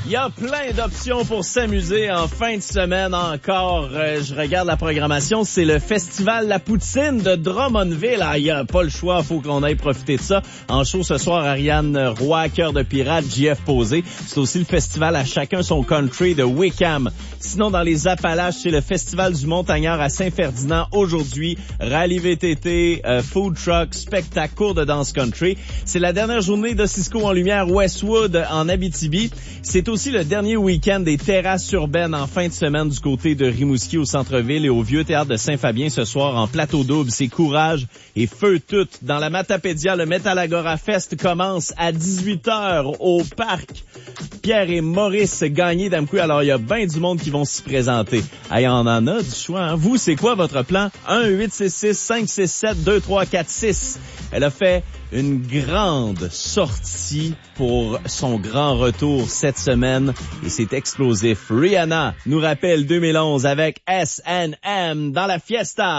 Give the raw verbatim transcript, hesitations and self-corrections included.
Il y a plein d'options pour s'amuser en fin de semaine encore. Euh, je regarde la programmation, c'est le festival La Poutine de Drummondville. Ah, il n'y a pas le choix, faut qu'on aille profiter de ça. En show ce soir, Ariane Roy, Cœur de Pirate, J F Posé. C'est aussi le festival À Chacun son Country de Wickham. Sinon, dans les Appalaches, c'est le festival du Montagnard à Saint-Ferdinand aujourd'hui. Rallye V T T, euh, food truck, spectacle, cours de danse country. C'est la dernière journée de Cisco en Lumière Westwood en Abitibi. C'est aussi le dernier week-end des terrasses urbaines en fin de semaine du côté de Rimouski au centre-ville et au vieux théâtre de Saint-Fabien ce soir en plateau double. C'est courage et feu tout. Dans la Matapédia, le Metalagora Fest commence à dix-huit heures au parc Pierre et Maurice Gagné d'Amqui. Alors, il y a bien du monde qui vont s'y présenter. Hey, on en a du choix, hein? Vous, c'est quoi votre plan? un huit six six cinq six sept deux trois quatre six. Elle a fait une grande sortie pour son grand retour cette semaine et c'est explosif. Rihanna nous rappelle deux mille onze avec S and M dans la fiesta.